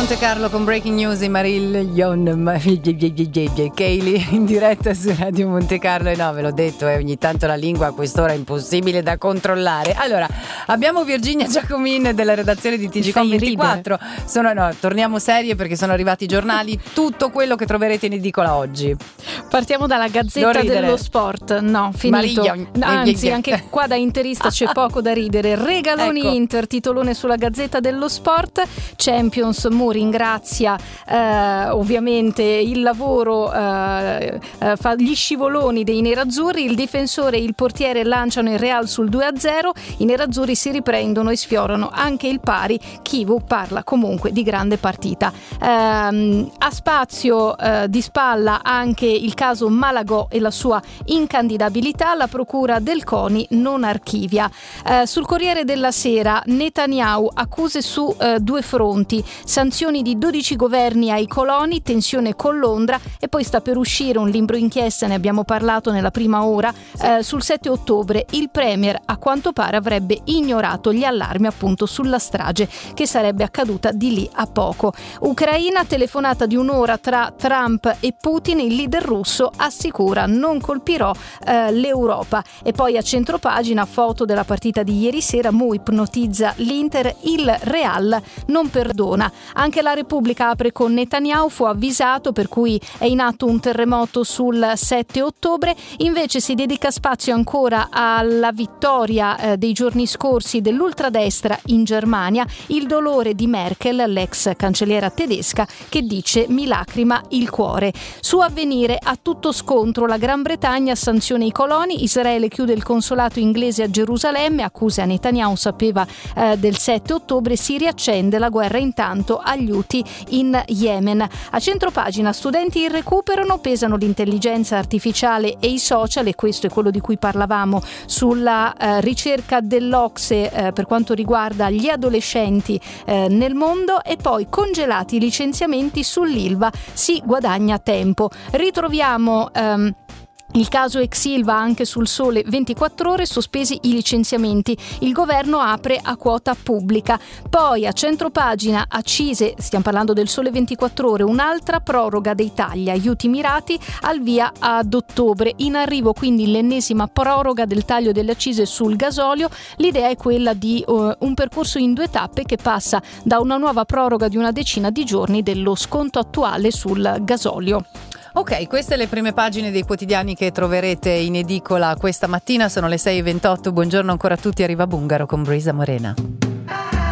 Monte Carlo con Breaking News e Marillion Kaylee in diretta su Radio Monte Carlo. E no, ve l'ho detto, ogni tanto la lingua a quest'ora è impossibile da controllare. Allora, abbiamo Virginia Giacomin della redazione di TGcom24. Torniamo serie perché sono arrivati i giornali, tutto quello che troverete in edicola oggi. Partiamo dalla Gazzetta dello Sport. No, finito. Anzi, anche qua da interista c'è poco da ridere. Regaloni, ecco. Inter, titolone sulla Gazzetta dello Sport. Champions, Mu ringrazia ovviamente il lavoro, fa gli scivoloni dei nerazzurri. Il difensore e il portiere lanciano il Real sul 2-0. I nerazzurri si riprendono e sfiorano anche il pari. Chivu parla comunque di grande partita. Ha spazio di spalla anche il caso Malagò e la sua incandidabilità. La procura del CONI non archivia. Sul Corriere della Sera, Netanyahu, accuse su due fronti, sanzioni di 12 governi ai coloni, tensione con Londra, e poi sta per uscire un libro inchiesta, ne abbiamo parlato nella prima ora, sul 7 ottobre il premier a quanto pare avrebbe ignorato gli allarmi appunto sulla strage che sarebbe accaduta di lì a poco. Ucraina, telefonata di un'ora tra Trump e Putin, il leader russo assicura non colpirò l'Europa. E poi a centropagina, foto della partita di ieri sera, Mu ipnotizza l'Inter, il Real non perdona. Anche la Repubblica apre con Netanyahu, fu avvisato, per cui è in atto un terremoto sul 7 ottobre. Invece si dedica spazio ancora alla vittoria dei giorni scorsi dell'ultradestra in Germania, il dolore di Merkel, l'ex cancelliera tedesca, che dice mi lacrima il cuore. Su Avvenire, a tutto scontro, la Gran Bretagna sanziona i coloni, Israele chiude il consolato inglese a Gerusalemme, accuse a Netanyahu, sapeva del 7 ottobre, si riaccende la guerra intanto agli Houthi in Yemen. A centropagina, studenti in recuperano, pesano l'intelligenza artificiale e i social, e questo è quello di cui parlavamo sulla ricerca dell'Ocse per quanto riguarda gli adolescenti nel mondo. E poi congelati i licenziamenti sull'Ilva, si guadagna tempo. Ritroviamo il caso ex Ilva anche sul Sole 24 Ore, sospesi i licenziamenti, il governo apre a quota pubblica. Poi a centropagina, accise, stiamo parlando del Sole 24 Ore, un'altra proroga dei tagli, aiuti mirati al via ad ottobre. In arrivo quindi l'ennesima proroga del taglio delle accise sul gasolio. L'idea è quella di un percorso in due tappe che passa da una nuova proroga di una decina di giorni dello sconto attuale sul gasolio. Ok, queste le prime pagine dei quotidiani che troverete in edicola questa mattina, sono le 6:28. Buongiorno ancora a tutti, arriva Bungaro con Brisa Morena.